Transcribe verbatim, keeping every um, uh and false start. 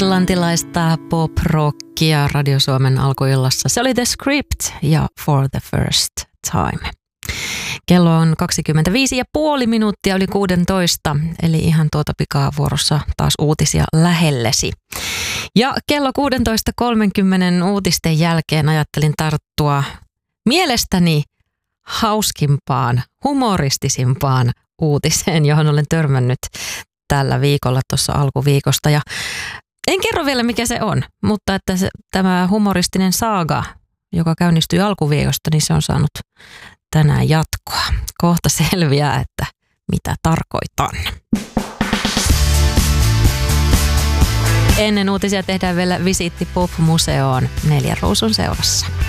Englantilaista pop-rockia Radio Suomen alkuillassa. Se oli The Script ja For the First Time. Kello on kaksikymmentäviisi ja puoli minuuttia yli kuusitoista, eli ihan tuota pikaa vuorossa taas uutisia lähellesi. Ja kello kuusitoista kolmekymmentä uutisten jälkeen ajattelin tarttua mielestäni hauskimpaan, humoristisimpaan uutiseen, johon olen törmännyt tällä viikolla tuossa alkuviikosta. Ja en kerro vielä mikä se on, mutta että se, tämä humoristinen saaga, joka käynnistyi alkuviikosta, niin se on saanut tänään jatkoa. Kohta selviää, että mitä tarkoitan. Ennen uutisia tehdään vielä visiitti Pop-museoon Neljän Ruusun seurassa.